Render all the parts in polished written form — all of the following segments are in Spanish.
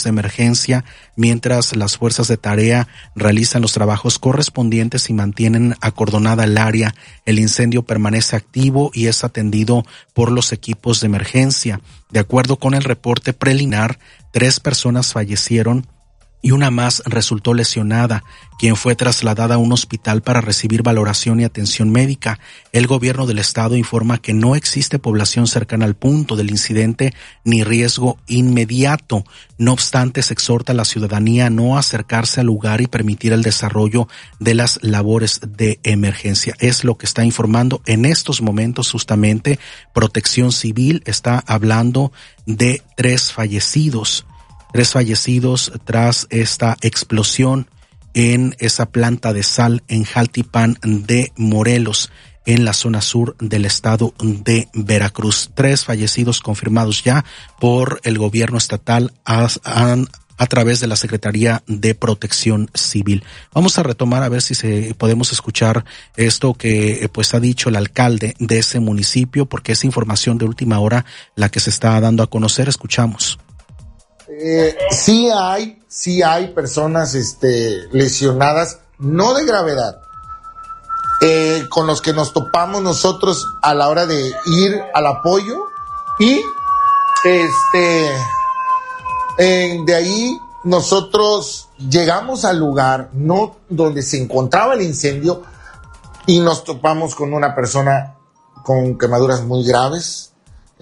de emergencia mientras las fuerzas de tarea realizan los trabajos correspondientes y mantienen acordonada el área. El incendio permanece activo y es atendido por los equipos de emergencia. De acuerdo con el reporte preliminar, 3 personas fallecieron y una más resultó lesionada, quien fue trasladada a un hospital para recibir valoración y atención médica. El gobierno del estado informa que no existe población cercana al punto del incidente ni riesgo inmediato. No obstante, se exhorta a la ciudadanía a no acercarse al lugar y permitir el desarrollo de las labores de emergencia. Es lo que está informando en estos momentos justamente Protección Civil. Está hablando de 3 fallecidos tras esta explosión en esa planta de sal en Jaltipan de Morelos, en la zona sur del estado de Veracruz. 3 fallecidos confirmados ya por el gobierno estatal a través de la Secretaría de Protección Civil. Vamos a retomar a ver si podemos escuchar esto que pues ha dicho el alcalde de ese municipio, porque es información de última hora la que se está dando a conocer. Escuchamos. Sí hay personas lesionadas, no de gravedad, con los que nos topamos nosotros a la hora de ir al apoyo, y de ahí nosotros llegamos al lugar no donde se encontraba el incendio y nos topamos con una persona con quemaduras muy graves.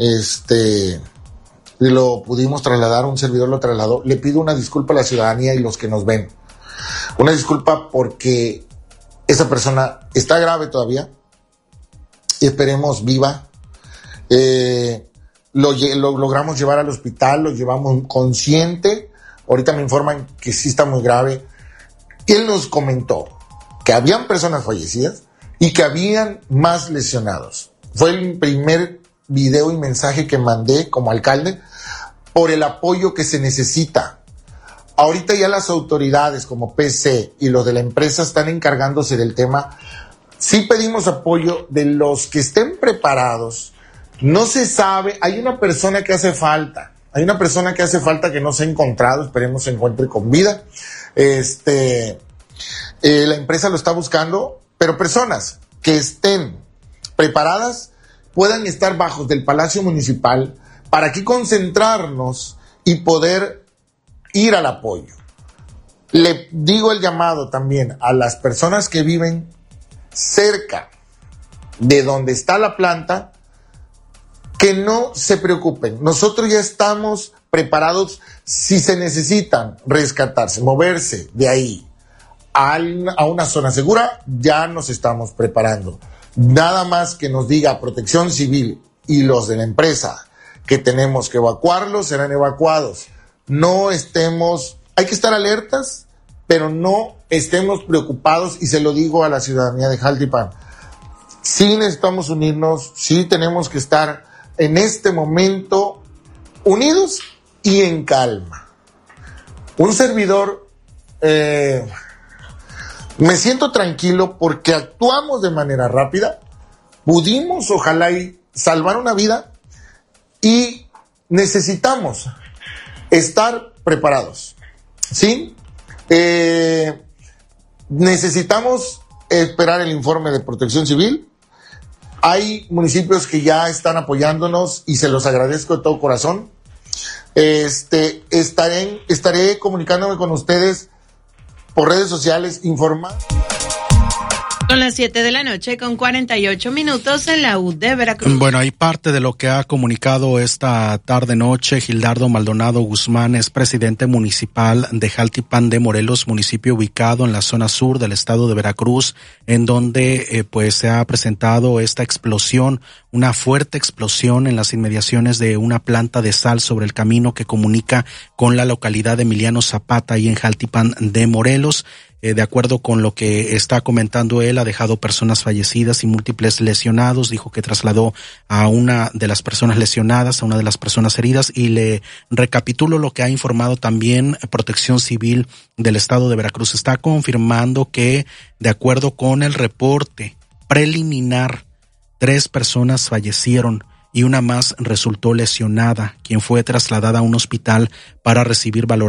Lo pudimos trasladar, un servidor lo trasladó. Le pido una disculpa a la ciudadanía y los que nos ven. Una disculpa porque esa persona está grave todavía y esperemos viva. Lo logramos llevar al hospital, lo llevamos consciente. Ahorita me informan que sí está muy grave. Él nos comentó que habían personas fallecidas y que habían más lesionados. Fue el primer video y mensaje que mandé como alcalde por el apoyo que se necesita. Ahorita ya las autoridades como PC y los de la empresa están encargándose del tema. Sí pedimos apoyo de los que estén preparados. No se sabe, hay una persona que hace falta que no se ha encontrado, esperemos se encuentre con vida. La empresa lo está buscando, pero personas que estén preparadas puedan estar bajo del Palacio Municipal para aquí concentrarnos y poder ir al apoyo. Le digo el llamado también a las personas que viven cerca de donde está la planta, que no se preocupen. Nosotros ya estamos preparados si se necesitan rescatarse, moverse de ahí a una zona segura, ya nos estamos preparando. Nada más que nos diga Protección Civil y los de la empresa que tenemos que evacuarlos, serán evacuados. Hay que estar alertas, pero no estemos preocupados, y se lo digo a la ciudadanía de Jaltipan. Sí necesitamos unirnos, sí tenemos que estar en este momento unidos y en calma. Un servidor, me siento tranquilo porque actuamos de manera rápida, pudimos ojalá y salvar una vida, y necesitamos estar preparados, ¿sí? Necesitamos esperar el informe de Protección Civil. Hay municipios que ya están apoyándonos y se los agradezco de todo corazón. Estaré comunicándome con ustedes por redes sociales, informando. Son las 7:48 en la U de Veracruz. Bueno, hay parte de lo que ha comunicado esta tarde-noche Gildardo Maldonado Guzmán, es presidente municipal de Jaltipan de Morelos, municipio ubicado en la zona sur del estado de Veracruz, en donde pues se ha presentado esta explosión, una fuerte explosión en las inmediaciones de una planta de sal sobre el camino que comunica con la localidad de Emiliano Zapata y en Jaltipan de Morelos. De acuerdo con lo que está comentando él, ha dejado personas fallecidas y múltiples lesionados. Dijo que trasladó a una de las personas lesionadas, a una de las personas heridas, y le recapitulo lo que ha informado también Protección Civil del estado de Veracruz. Está confirmando que, de acuerdo con el reporte preliminar, 3 personas fallecieron y una más resultó lesionada, quien fue trasladada a un hospital para recibir valoración